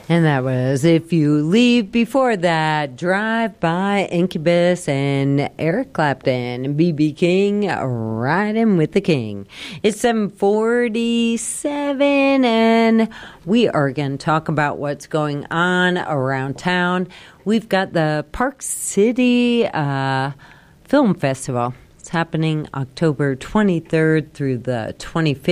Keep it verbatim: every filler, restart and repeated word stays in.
And that was If You Leave. Before that, Drive by Incubus and Eric Clapton, B B King, Riding with the King. It's seven forty-seven, and we are going to talk about what's going on around town. We've got the Park City uh, Film Festival. It's happening October twenty-third through the twenty-fifth.